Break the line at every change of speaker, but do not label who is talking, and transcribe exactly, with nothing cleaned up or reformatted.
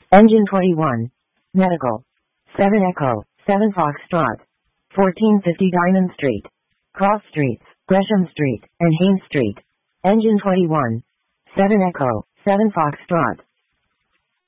Engine twenty-one. Medical. seven Echo, seven Foxtrot. fourteen fifty Diamond Street. Cross Streets, Gresham Street, and Haynes Street. Engine twenty-one. seven Echo, seven Foxtrot.